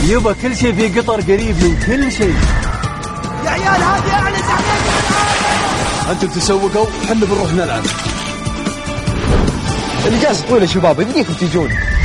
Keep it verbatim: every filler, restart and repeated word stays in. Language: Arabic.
يبا كل شيء في قطر قريب من كل شيء. يا عيال هذه أعلى زعلان. أنتم تسوقوا، حنا بنروح نلعب. الإجازة طويلة شباب، يمديكم تجون.